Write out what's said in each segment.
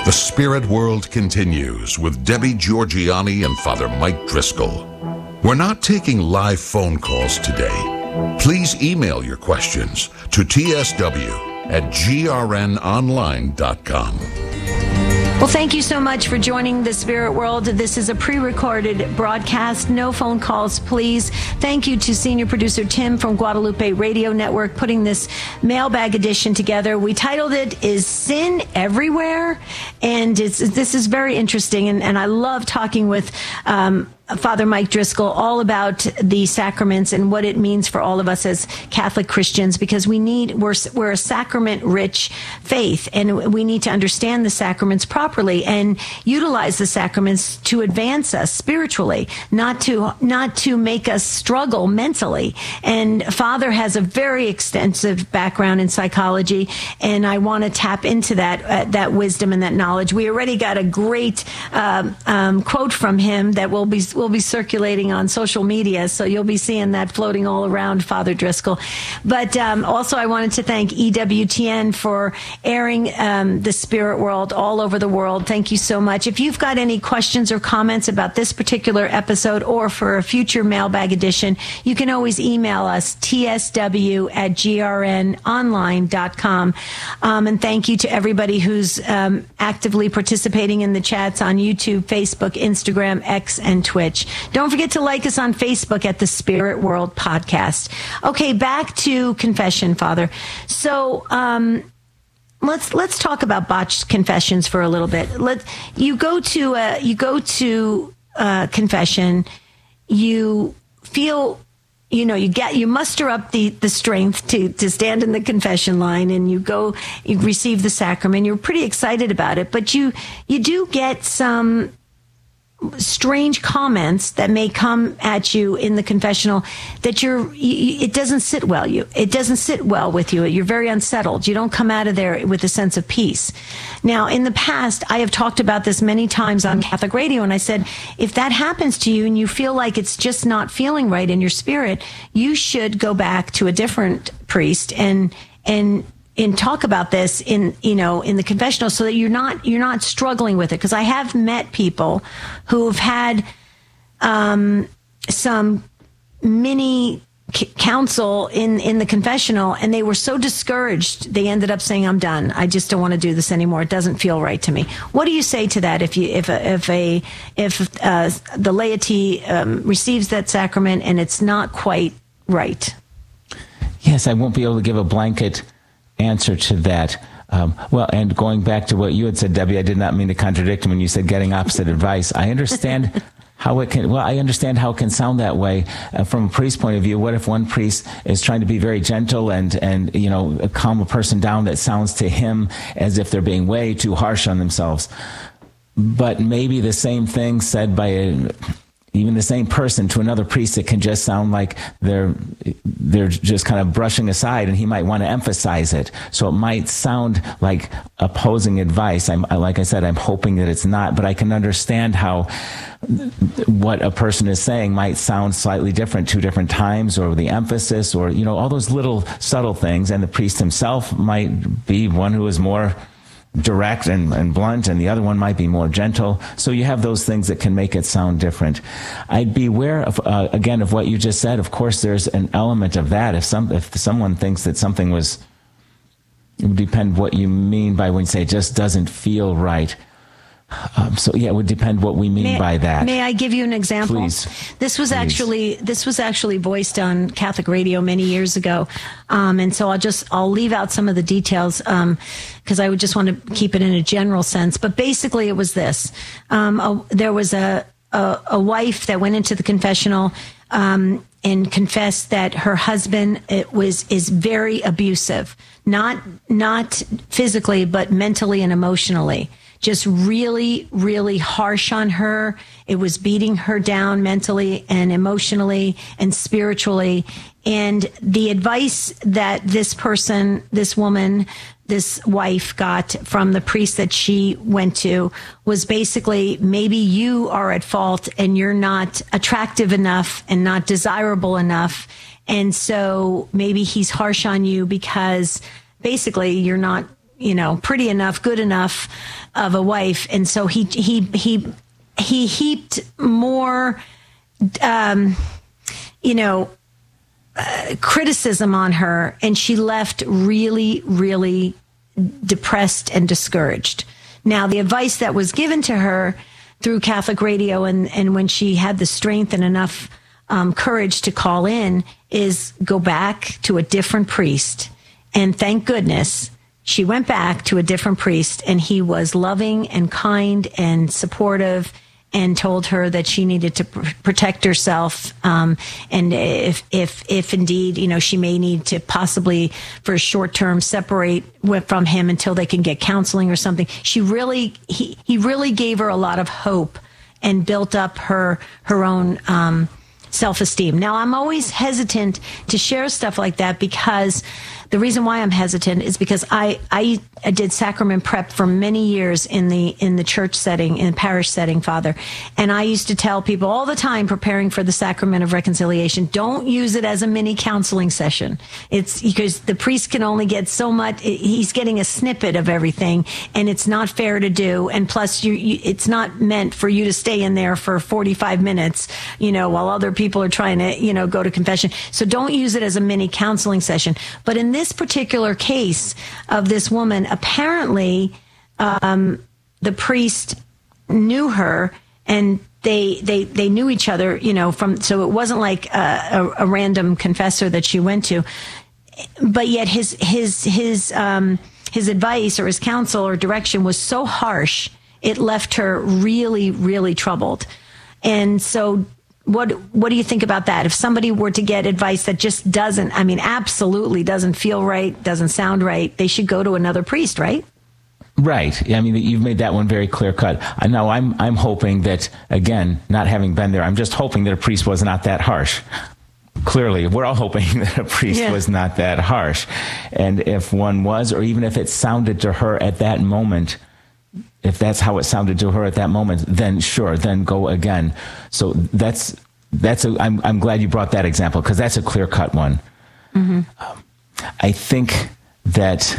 The Spirit World continues with Debbie Georgianni and Father Mike Driscoll. We're not taking live phone calls today. Please email your questions to tsw@grnonline.com. Well, thank you so much for joining the Spirit World. This is a pre-recorded broadcast. No phone calls, please. Thank you to senior producer Tim from Guadalupe Radio Network putting this mailbag edition together. We titled it, Is Sin Everywhere? And this is very interesting, and I love talking with Father Mike Driscoll all about the sacraments and what it means for all of us as Catholic Christians, because we're a sacrament-rich faith, and we need to understand the sacraments properly and utilize the sacraments to advance us spiritually, not to make us struggle mentally. And Father has a very extensive background in psychology, and I want to tap into that wisdom and that knowledge. We already got a great quote from him that will be circulating on social media, so you'll be seeing that floating all around Father Driscoll. But also I wanted to thank EWTN for airing the Spirit World all over the world. Thank you so much. If you've got any questions or comments about this particular episode or for a future mailbag edition, you can always email us, tsw@grnonline.com. And thank you to everybody who's actively participating in the chats on YouTube, Facebook, Instagram, X, and Twitch. Don't forget to like us on Facebook at the Spirit World Podcast. Okay, back to confession, Father. So let's talk about botched confessions for a little bit. You go to confession. You feel, you muster up the strength to stand in the confession line, and you receive the sacrament. You're pretty excited about it, but you do get some strange comments that may come at you in the confessional that it doesn't sit well with you. You're very unsettled. You don't come out of there with a sense of peace. Now, in the past, I have talked about this many times on Catholic radio, and I said, if that happens to you and you feel like it's just not feeling right in your spirit, you should go back to a different priest and talk about this in the confessional, so that you're not struggling with it. Because I have met people who've had some mini counsel in the confessional, and they were so discouraged they ended up saying, "I'm done. I just don't want to do this anymore. It doesn't feel right to me." What do you say to that? If the laity receives that sacrament and it's not quite right? Yes, I won't be able to give a blanket answer to that. And going back to what you had said, Debbie, I did not mean to contradict when you said getting opposite advice. I understand how it can sound that way from a priest's point of view. What if one priest is trying to be very gentle and calm a person down that sounds to him as if they're being way too harsh on themselves? But maybe the same thing said by even the same person to another priest, it can just sound like they're just kind of brushing aside, and he might want to emphasize it. So it might sound like opposing advice. Like I said, I'm hoping that it's not, but I can understand how what a person is saying might sound slightly different 2 different times, or the emphasis, or all those little subtle things. And the priest himself might be one who is more direct and blunt, and the other one might be more gentle. So you have those things that can make it sound different. I'd be aware of, again, of what you just said. Of course, there's an element of that. If someone thinks that something it would depend what you mean by when you say it just doesn't feel right. It would depend what we mean by that. May I give you an example? Please. This was actually voiced on Catholic radio many years ago, and so I'll leave out some of the details because I would just want to keep it in a general sense. But basically, it was this: there was a wife that went into the confessional and confessed that her husband is very abusive, not physically, but mentally and emotionally. Just really, really harsh on her. It was beating her down mentally and emotionally and spiritually. And the advice that this woman, this wife got from the priest that she went to was basically, maybe you are at fault and you're not attractive enough and not desirable enough. And so maybe he's harsh on you because basically you're not pretty enough, good enough of a wife. And so he heaped more, criticism on her, and she left really, really depressed and discouraged. Now, the advice that was given to her through Catholic radio, and when she had the strength and enough courage to call in, is go back to a different priest. And thank goodness she went back to a different priest, and he was loving and kind and supportive, and told her that she needed to protect herself. And if indeed, she may need to possibly for a short term separate from him until they can get counseling or something. He really gave her a lot of hope and built up her own, self-esteem. Now, I'm always hesitant to share stuff like that, because the reason why I'm hesitant is because I did sacrament prep for many years in the church setting, in the parish setting, Father. And I used to tell people all the time, preparing for the sacrament of reconciliation, don't use it as a mini counseling session. It's because the priest can only get so much. He's getting a snippet of everything, and it's not fair to do. And plus, it's not meant for you to stay in there for 45 minutes, while other people are trying to, go to confession. So don't use it as a mini counseling session. But in this particular case of this woman, apparently the priest knew her, and they knew each other, so it wasn't like a random confessor that she went to, but yet his advice or his counsel or direction was so harsh, it left her really, really troubled. And so what do you think about that? If somebody were to get advice that just absolutely doesn't feel right, doesn't sound right, they should go to another priest, right? Right. You've made that one very clear cut. I know I'm hoping that, again, not having been there, I'm just hoping that a priest was not that harsh. Clearly, we're all hoping that a priest was not that harsh. And if one was, or even if it sounded to her at that moment, if that's how it sounded to her at that moment, then sure, then go again. So I'm glad you brought that example, because that's a clear-cut one. Mm-hmm. I think that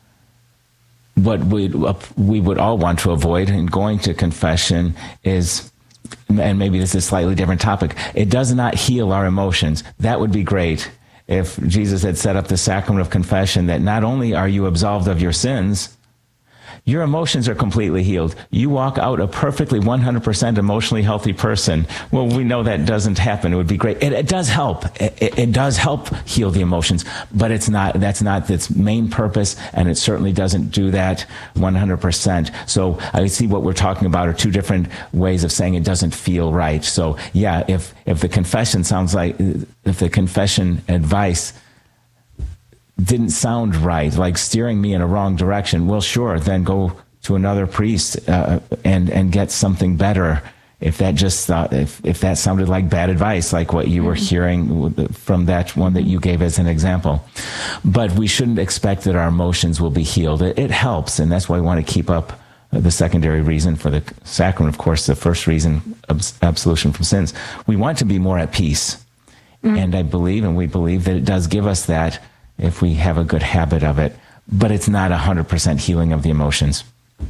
what we would all want to avoid in going to confession is, and maybe this is a slightly different topic, it does not heal our emotions. That would be great if Jesus had set up the sacrament of confession, that not only are you absolved of your sins, your emotions are completely healed. You walk out a perfectly 100% emotionally healthy person. Well, we know that doesn't happen. It would be great. It does help. It does help heal the emotions, but that's not its main purpose, and it certainly doesn't do that 100%. So I see what we're talking about are two different ways of saying it doesn't feel right. So yeah, if the confession if the confession advice didn't sound right, like steering me in a wrong direction, well, sure, then go to another priest and get something better. If that sounded like bad advice, like what you were hearing from that one that you gave as an example. But we shouldn't expect that our emotions will be healed. It helps, and that's why we want to keep up the secondary reason for the sacrament. Of course, the first reason, absolution from sins. We want to be more at peace. And we believe that it does give us that if we have a good habit of it, but it's not 100% healing of the emotions.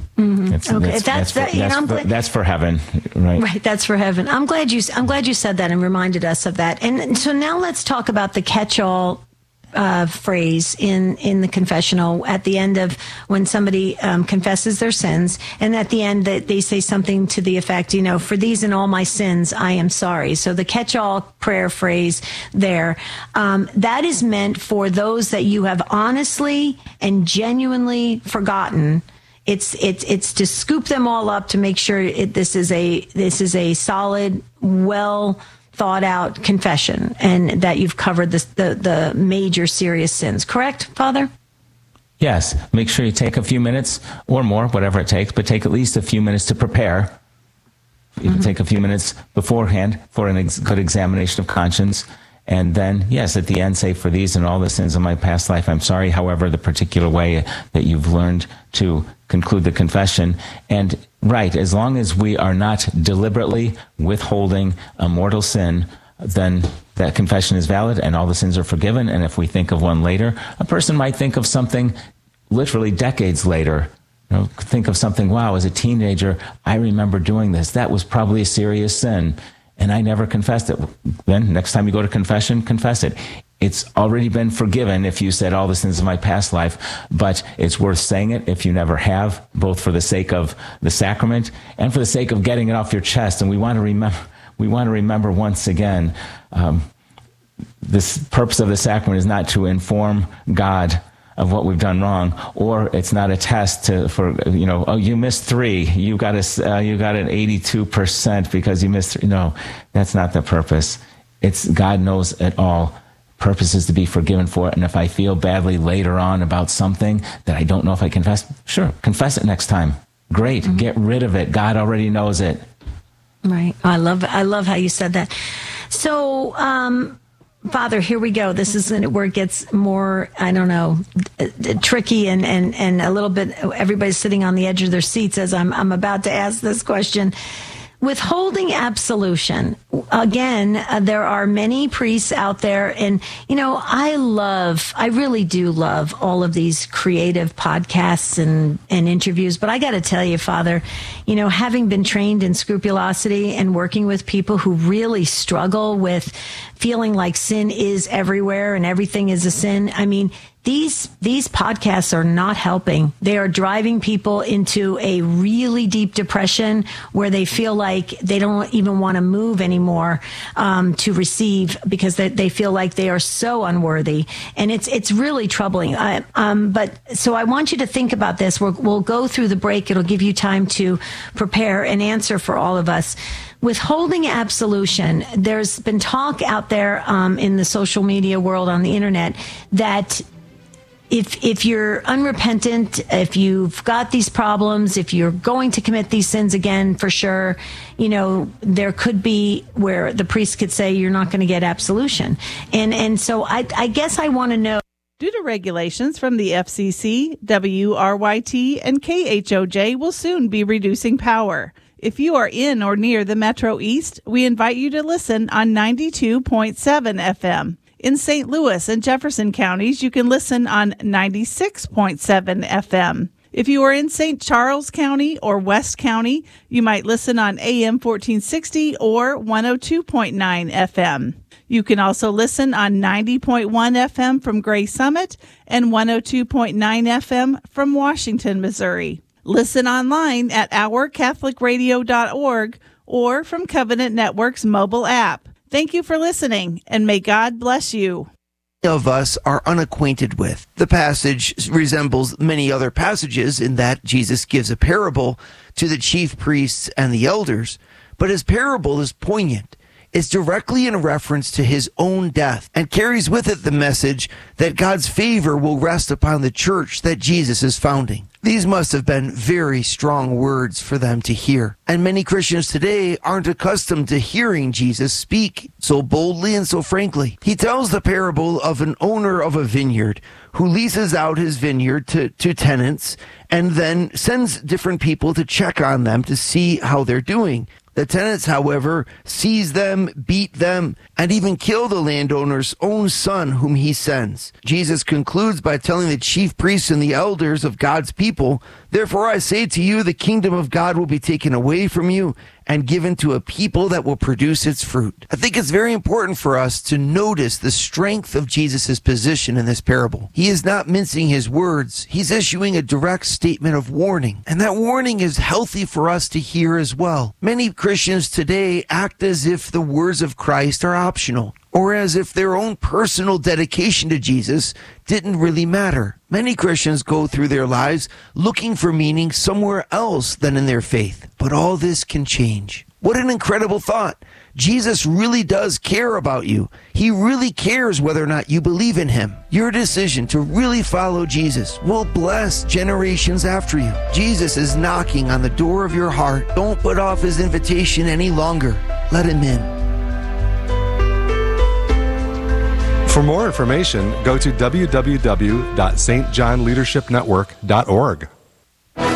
Mm-hmm. That's for heaven, right? Right, that's for heaven. I'm glad you said that and reminded us of that. And so now let's talk about the catch-all phrase in the confessional at the end of when somebody confesses their sins, and at the end that they say something to the effect, for these and all my sins, I am sorry. So the catch-all prayer phrase there, that is meant for those that you have honestly and genuinely forgotten. It's to scoop them all up to make sure this is a solid, well thought out confession, and that you've covered the major serious sins. Correct, Father? Yes. Make sure you take a few minutes or more, whatever it takes, but take at least a few minutes to prepare. You can take a few minutes beforehand for a good examination of conscience. And then, yes, at the end, say, for these and all the sins of my past life, I'm sorry. However, the particular way that you've learned to conclude the confession. And right, as long as we are not deliberately withholding a mortal sin, then that confession is valid and all the sins are forgiven. And if we think of one later, a person might think of something literally decades later, think of something, wow, as a teenager, I remember doing this. That was probably a serious sin, and I never confessed it. Then next time you go to confession, confess it. It's already been forgiven if you said all the sins of my past life, but it's worth saying it if you never have, both for the sake of the sacrament and for the sake of getting it off your chest. And we want to remember once again, this purpose of the sacrament is not to inform God of what we've done wrong, or it's not a test for you missed 3, you got an 82% because you missed 3. No, that's not the purpose. It's God knows it all. Purpose is to be forgiven for it. And if I feel badly later on about something that I don't know if I confess, sure, confess it next time. Great. Mm-hmm. Get rid of it. God already knows it. Right. I love how you said that. So, Father, here we go. This is where it gets more, tricky and a little bit, everybody's sitting on the edge of their seats as I'm about to ask this question. Withholding absolution. Again, there are many priests out there, and, I really do love all of these creative podcasts and interviews, but I got to tell you, Father, having been trained in scrupulosity and working with people who really struggle with feeling like sin is everywhere and everything is a sin. I mean, these podcasts are not helping. They are driving people into a really deep depression where they feel like they don't even want to move anymore to receive because they feel like they are so unworthy. And it's really troubling. But so I want you to think about this. We'll go through the break. It'll give you time to prepare an answer for all of us. Withholding absolution, there's been talk out there in the social media world on the internet that if you're unrepentant, if you've got these problems, if you're going to commit these sins again, for sure, there could be where the priest could say you're not going to get absolution. And so I guess I want to know. Due to regulations from the FCC, WRYT and KHOJ will soon be reducing power. If you are in or near the Metro East, we invite you to listen on 92.7 FM. In St. Louis and Jefferson counties, you can listen on 96.7 FM. If you are in St. Charles County or West County, you might listen on AM 1460 or 102.9 FM. You can also listen on 90.1 FM from Gray Summit and 102.9 FM from Washington, Missouri. Listen online at ourcatholicradio.org or from Covenant Network's mobile app. Thank you for listening, and may God bless you. Of us are unacquainted with. The passage resembles many other passages in that Jesus gives a parable to the chief priests and the elders, but his parable is poignant. It's directly in reference to his own death and carries with it the message that God's favor will rest upon the church that Jesus is founding. These must have been very strong words for them to hear. And many Christians today aren't accustomed to hearing Jesus speak so boldly and so frankly. He tells the parable of an owner of a vineyard who leases out his vineyard to tenants and then sends different people to check on them to see how they're doing. The tenants, however, seize them, beat them, and even kill the landowner's own son whom he sends. Jesus concludes by telling the chief priests and the elders of God's people, "Therefore I say to you, the kingdom of God will be taken away from you and given to a people that will produce its fruit." I think it's very important for us to notice the strength of Jesus' position in this parable. He is not mincing his words. He's issuing a direct statement of warning. And that warning is healthy for us to hear as well. Many Christians today act as if the words of Christ are optional, or as if their own personal dedication to Jesus didn't really matter. Many Christians go through their lives looking for meaning somewhere else than in their faith. But all this can change. What an incredible thought. Jesus really does care about you. He really cares whether or not you believe in him. Your decision to really follow Jesus will bless generations after you. Jesus is knocking on the door of your heart. Don't put off his invitation any longer. Let him in. For more information, go to www.stjohnleadershipnetwork.org.